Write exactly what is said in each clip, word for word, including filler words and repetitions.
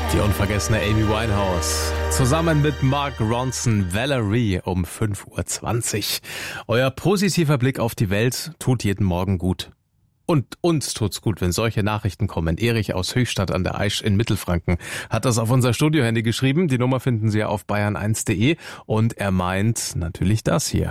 Die unvergessene Amy Winehouse. Zusammen mit Mark Ronson, Valerie um fünf Uhr zwanzig. Euer positiver Blick auf die Welt tut jeden Morgen gut. Und uns tut's gut, wenn solche Nachrichten kommen. Erich aus Höchstadt an der Aisch in Mittelfranken hat das auf unser Studiohandy geschrieben. Die Nummer finden Sie ja auf bayern eins punkt de. Und er meint natürlich das hier.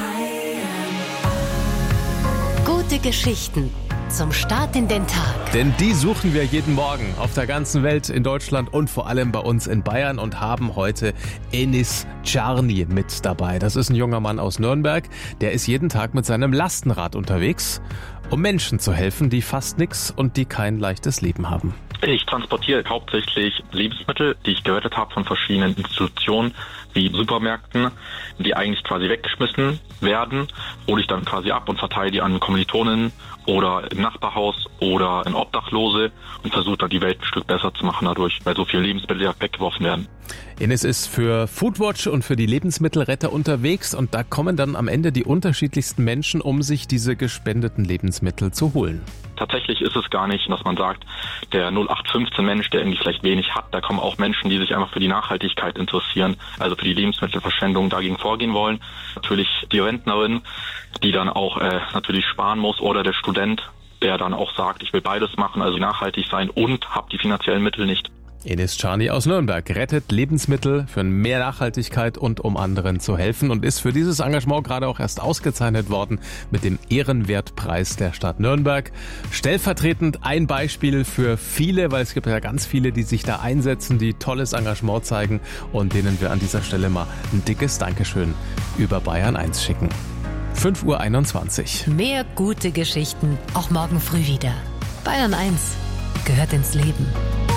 Gute Geschichten zum Start in den Tag. Denn die suchen wir jeden Morgen auf der ganzen Welt, in Deutschland und vor allem bei uns in Bayern und haben heute Enis Czarny mit dabei. Das ist ein junger Mann aus Nürnberg, der ist jeden Tag mit seinem Lastenrad unterwegs, um Menschen zu helfen, die fast nichts und die kein leichtes Leben haben. Ich transportiere hauptsächlich Lebensmittel, die ich gerettet habe von verschiedenen Institutionen, wie Supermärkten, die eigentlich quasi weggeschmissen werden, hole ich dann quasi ab und verteile die an Kommilitonen oder im Nachbarhaus oder in Obdachlose und versuche dann die Welt ein Stück besser zu machen dadurch, weil so viele Lebensmittel ja weggeworfen werden. Enis ist für Foodwatch und für die Lebensmittelretter unterwegs und da kommen dann am Ende die unterschiedlichsten Menschen, um sich diese gespendeten Lebensmittel zu holen. Tatsächlich ist es gar nicht, dass man sagt, der null acht fünfzehn Mensch, der irgendwie vielleicht wenig hat, da kommen auch Menschen, die sich einfach für die Nachhaltigkeit interessieren, also für die Lebensmittelverschwendung dagegen vorgehen wollen. Natürlich die Rentnerin, die dann auch äh, natürlich sparen muss, oder der Student, der dann auch sagt, ich will beides machen, also nachhaltig sein und habe die finanziellen Mittel nicht. Enis Czarny aus Nürnberg rettet Lebensmittel für mehr Nachhaltigkeit und um anderen zu helfen und ist für dieses Engagement gerade auch erst ausgezeichnet worden mit dem Ehrenwertpreis der Stadt Nürnberg. Stellvertretend ein Beispiel für viele, weil es gibt ja ganz viele, die sich da einsetzen, die tolles Engagement zeigen und denen wir an dieser Stelle mal ein dickes Dankeschön über Bayern eins schicken. fünf Uhr einundzwanzig. Mehr gute Geschichten, auch morgen früh wieder. Bayern eins gehört ins Leben.